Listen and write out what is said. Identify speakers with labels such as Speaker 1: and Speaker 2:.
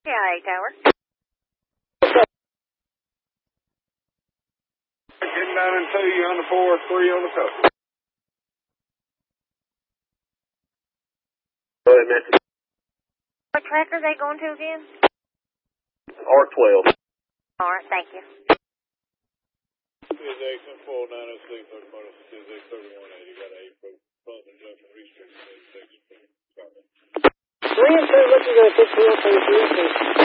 Speaker 1: CIA Tower.
Speaker 2: Getting down in 2, you on the 4, 3 on the top.
Speaker 3: Go ahead, man.
Speaker 1: What track are they going to again?
Speaker 3: R12.
Speaker 1: All right, thank you.
Speaker 2: CSA 490 CSA 3180, got a Fulton Junction restriction.
Speaker 4: 3 and 2, looking at 51 for the